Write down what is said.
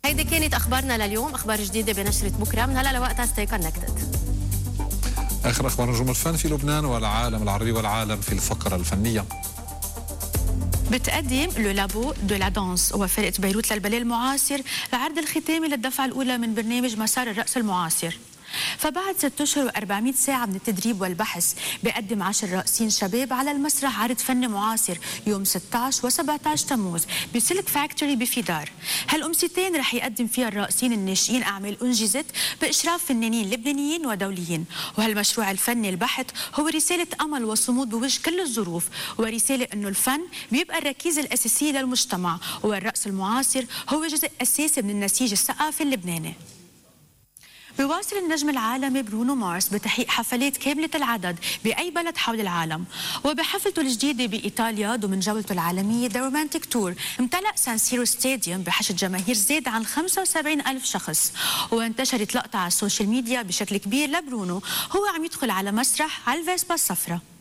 هيدي كانت أخبارنا لليوم، أخبار جديدة بنشرة بكرة من هلا لوقتها. ستي كونكتد. آخر أخبار نجوم الفن في لبنان والعالم العربي والعالم في الفقرة الفنية. بتقدم لو لابو دو لا دانس وفرقة بيروت للباليه المعاصر العرض الختامي للدفعة الأولى من برنامج مسار الرقص المعاصر. فبعد 6 أشهر و400 ساعة من التدريب والبحث بيقدم 10 راقصين شباب على المسرح عرض فني معاصر يوم 16 و17 تموز بسلك فاكتوري بفيدار. هالأمسيتين رح يقدم فيها الراقصين الناشئين أعمال أنجزت بإشراف فنانين لبنانيين ودوليين. وهالمشروع الفني البحت هو رسالة أمل وصمود بوجه كل الظروف، ورسالة أنه الفن بيبقى الركيزة الأساسية للمجتمع، والرقص المعاصر هو جزء أساسي من النسيج الثقافي اللبناني. بيواصل النجم العالمي برونو مارس بتحقيق حفلات كاملة العدد بأي بلد حول العالم، وبحفلته الجديدة بإيطاليا ضمن جولته العالمية ذا رومانتيك تور امتلأ سان سيرو ستاديوم بحشد جماهير زاد عن 75 ألف شخص. وانتشرت لقطة على السوشيال ميديا بشكل كبير لبرونو هو عم يدخل على مسرح على الفيسبا الصفراء.